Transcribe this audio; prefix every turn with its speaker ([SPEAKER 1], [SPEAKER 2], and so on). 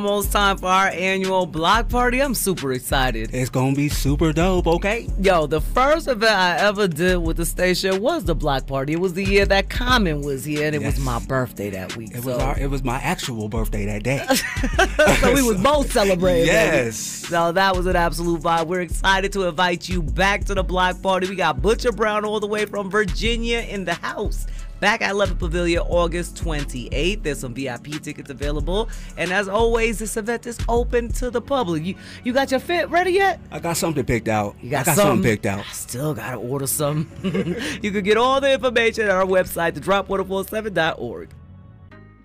[SPEAKER 1] Almost time for our annual block party. I'm super excited.
[SPEAKER 2] It's gonna be super dope, okay?
[SPEAKER 1] Yo, the first event I ever did with the station was the block party. It was the year that Common was here, and it was my birthday that week.
[SPEAKER 2] It was my actual birthday that day.
[SPEAKER 1] So we was both celebrating.
[SPEAKER 2] Yes.
[SPEAKER 1] So that was an absolute vibe. We're excited to invite you back to the block party. We got Butcher Brown all the way from Virginia in the house. Back at 11 Pavilion, August 28th. There's some VIP tickets available. And as always, this event is open to the public. You got your fit ready yet?
[SPEAKER 2] I got something picked out.
[SPEAKER 1] You got
[SPEAKER 2] something picked out.
[SPEAKER 1] I still got to order some. You can get all the information at our website, thedrop1047.org.